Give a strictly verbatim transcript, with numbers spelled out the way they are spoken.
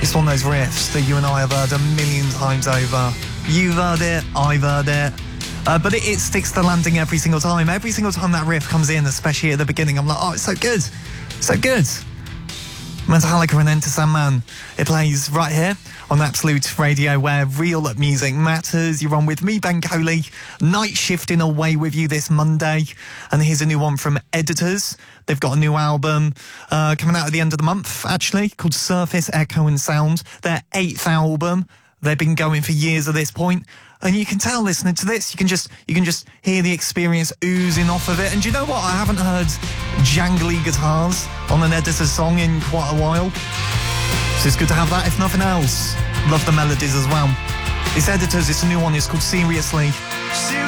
It's one of those riffs that you and I have heard a million times over. You've heard it, I've heard it. Uh, but it, it sticks the landing every single time. Every single time that riff comes in, especially at the beginning, I'm like, oh, it's so good. So good. Metallica and Enter Sandman. It plays right here on Absolute Radio, where real music matters. You're on with me, Ben Coley. Night shifting away with you this Monday. And here's a new one from Editors. They've got a new album uh, coming out at the end of the month, actually, called Surface, Echo and Sound. Their eighth album. They've been going for years at this point. And you can tell listening to this, you can just you can just hear the experience oozing off of it. And do you know what? I haven't heard jangly guitars on an Editor's song in quite a while. So it's good to have that, if nothing else. Love the melodies as well. It's Editors, it's a new one, it's called Seriously. Seriously.